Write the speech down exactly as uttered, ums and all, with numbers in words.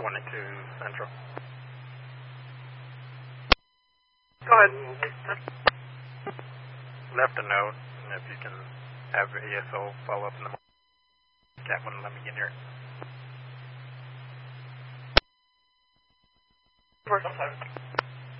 twenty-two Central. Go ahead. Left a note, and if you can have E S O follow up in the morning. Cat wouldn't let me get here. Sometime.